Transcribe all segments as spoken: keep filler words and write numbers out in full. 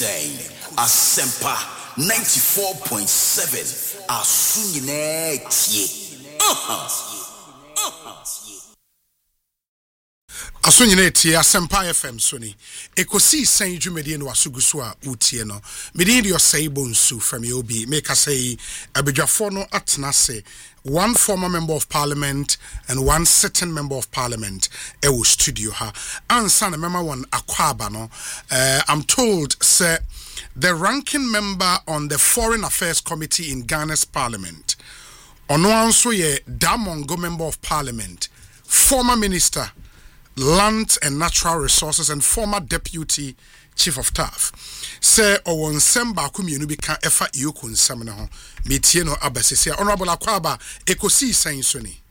saying Asempa ninety-four point seven Asunyine tie. Uh-huh. Asunyine tie Asempa F M Sony. Ekosi sen dwumedi no asuguso a utie no. Medi dio sei bonsu from Yobi. Make us say abedwafo no atena se. One former member of parliament and one sitting member of parliament ewo studio ha. Ansa na mema one akwaba no. Uh, I'm told say the ranking member on the Foreign Affairs Committee in Ghana's parliament. Ono anso ye Damongo member of parliament, former minister Land and Natural Resources and former deputy chief of staff. Say owon semba kumienu bi kan efa iyoku nsam ne ho. Metie no abasese honorable Akwaba ekosi san so ni.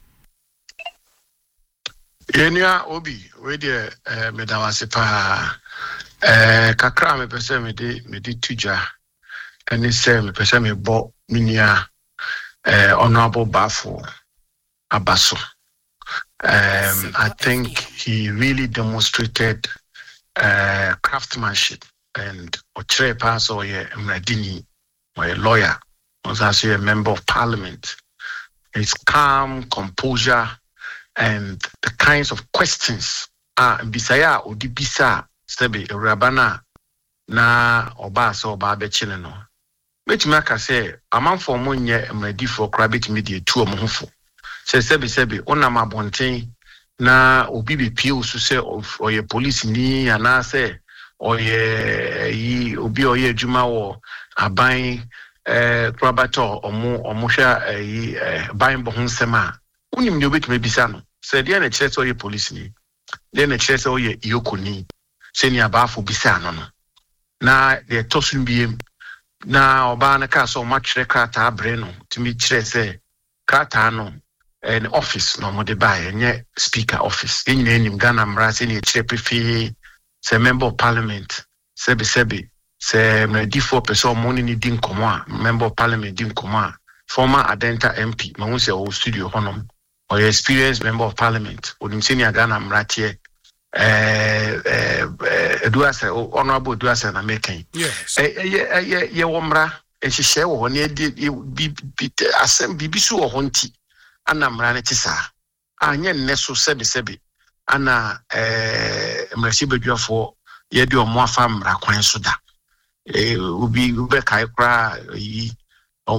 Yenia obi we de eh medawase pa eh kakra me pese me de me de tuja eni se me pese me bo minia eh honorable Bafo Abaso. Um, I think he really demonstrated uh, craftsmanship and Ochre Pass or a Mradini or a lawyer, was also a member of parliament. His calm, composure, and the kinds of questions. Ah, Bisaya or Dibisa, Stebi, Rabana, na Obasa or Barbechinano. Which Maka say, a man for Munya and ready for Crabbit Media two months. Se sebi sebi ona mabonten na obi be pio so se oye police ni ana se oye yi obi oye adwuma wo aban eh krabato omo omo hwa yi ban bo honsema unim ne obetime bisa no se de na kire se oye police ni de na kire se oye yokoni se ni abafo bisa no no na de tosun biem na oba na ka so ma kire krata abre no timi kire se krata no an office no mo de buy nye speaker office in nim Ghana mrase ni chepefi se member of parliament sebi sebi se mredi four person money ni din komo member of parliament din komo former Adenta M P ma won se o studio honom or experienced member of parliament onim se ni Ghana mrate eh eh eduase honorable eduase na making yes eh ye ye wo mra e hihye wo ne bi asem bibisu wo honti ana mrane tisa anye nneso sebi sebi ana eh mrachi bedwafo ye de omo afa mra kwan so da eh ubi ube kai kra yi